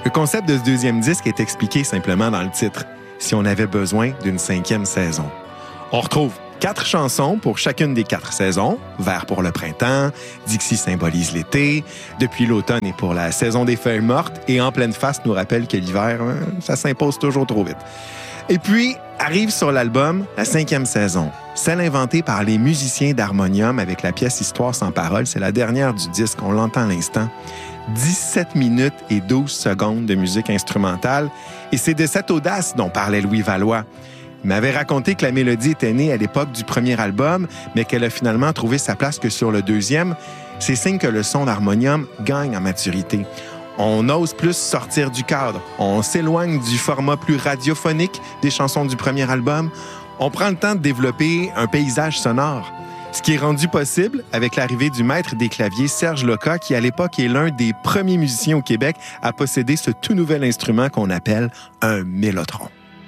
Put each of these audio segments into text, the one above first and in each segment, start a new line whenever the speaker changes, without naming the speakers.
Le concept de ce deuxième disque est expliqué simplement dans le titre, si on avait besoin d'une 5e saison. On retrouve 4 chansons pour chacune des 4 saisons. Vert pour le printemps, Dixie symbolise l'été, Depuis l'automne et pour la saison des feuilles mortes, et En pleine face nous rappelle que l'hiver, ça s'impose toujours trop vite. Et puis, arrive sur l'album la 5e saison, celle inventée par les musiciens d'Harmonium avec la pièce Histoire sans parole. C'est la dernière du disque, on l'entend à l'instant. 17 minutes et 12 secondes de musique instrumentale. Et c'est de cette audace dont parlait Louis Valois. Il m'avait raconté que la mélodie était née à l'époque du premier album, mais qu'elle a finalement trouvé sa place que sur le deuxième. C'est signe que le son d'Harmonium gagne en maturité. On ose plus sortir du cadre. On s'éloigne du format plus radiophonique des chansons du premier album. On prend le temps de développer un paysage sonore. Ce qui est rendu possible avec l'arrivée du maître des claviers Serge Loca, qui à l'époque est l'un des premiers musiciens au Québec à posséder ce tout nouvel instrument qu'on appelle un mélotron.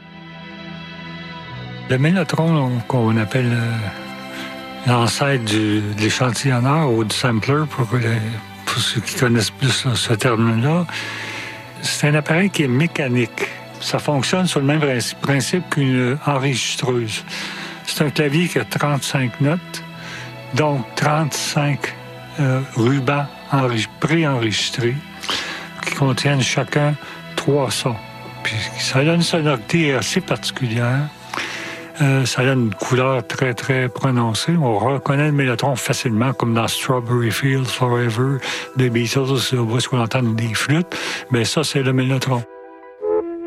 Le mélotron, qu'on appelle l'ancêtre de l'échantillonneur ou du sampler, pour ceux qui connaissent plus ce terme-là, c'est un appareil qui est mécanique. Ça fonctionne sur le même principe qu'une enregistreuse. C'est un clavier qui a 35 notes, donc 35 rubans préenregistrés qui contiennent chacun 3 sons. Puis ça donne une sonorité assez particulière. Ça donne une couleur très, très prononcée. On reconnaît le mélotron facilement, comme dans Strawberry Fields Forever des Beatles, où est-ce qu'on entend des flûtes. Mais ça, c'est le mélotron.